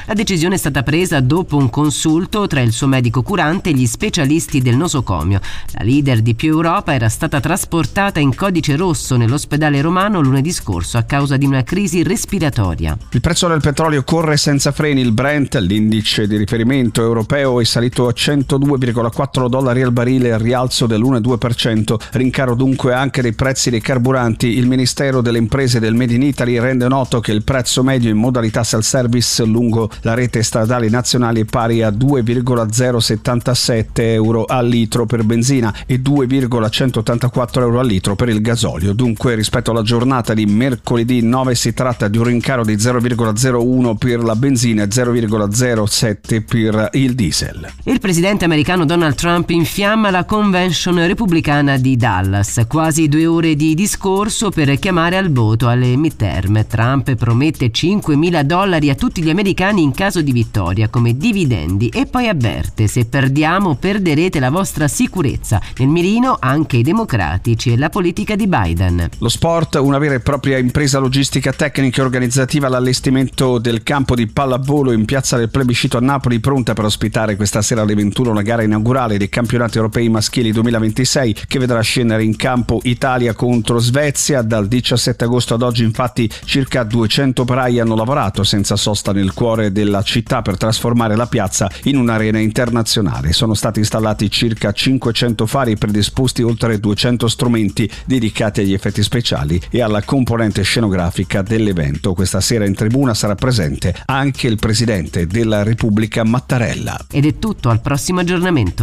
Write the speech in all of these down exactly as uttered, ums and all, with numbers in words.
La decisione è stata presa dopo un consulto tra il suo medico curante e gli specialisti del nosocomio. La leader di Più Europa era stata trasportata in codice rosso nell'ospedale romano lunedì scorso a causa di una crisi respiratoria. Il prezzo del petrolio corre senza freni. Il Brent, l'indice di riferimento europeo, è salito a centodue virgola quattro dollari al barile, al rialzo dell'uno virgola due per cento. Rincaro dunque anche dei prezzi dei carburanti. Il Ministero delle Imprese del Made in Italy rende noto che il prezzo medio in modalità self-service lungo la rete stradale nazionale è pari a due virgola zero settantasette euro al litro per benzina e due virgola centottantaquattro euro al litro per il gasolio. Dunque, rispetto alla giornata di mercoledì nove si tratta di un rincaro di zero virgola zero uno per la benzina e zero virgola zero sette per il diesel. Il presidente americano Donald Trump infiamma la convention repubblicana di Dallas. Quasi due ore di discorso per chiamare al voto alle midterm. Trump promette cinquemila dollari a tutti gli americani in caso di vittoria come dividendi e poi avverte: se perdiamo perderete la vostra sicurezza. Nel mirino anche i democratici e la politica di Biden. Lo sport, una vera e propria impresa logistica, tecnica e organizzativa. L'allestimento del campo di pallavolo in piazza del Plebiscito a Napoli, pronta per ospitare questa sera alle ventuno la gara inaugurale dei campionati europei maschili duemilaventisei, che vedrà scendere in campo Italia contro Svezia. Dal diciassette agosto ad oggi infatti circa duecento operai hanno lavorato senza sosta nel cuore della città per trasformare la piazza in un'arena internazionale. Sono stati installati circa cinquecento fari e predisposti oltre duecento strumenti dedicati agli effetti speciali e alla componente scenografica dell'evento. Questa sera in tribuna sarà presente anche il presidente della Repubblica Mattarella. Ed è tutto, al prossimo aggiornamento.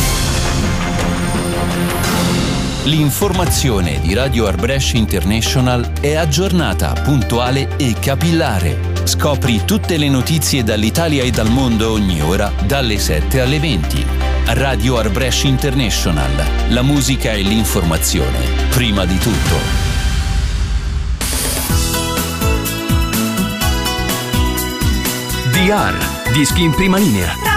L'informazione di Radio Arbresh International è aggiornata, puntuale e capillare. Scopri tutte le notizie dall'Italia e dal mondo ogni ora, dalle sette alle venti. Radio Arbresh International. La musica e l'informazione, prima di tutto. D R, dischi in prima linea.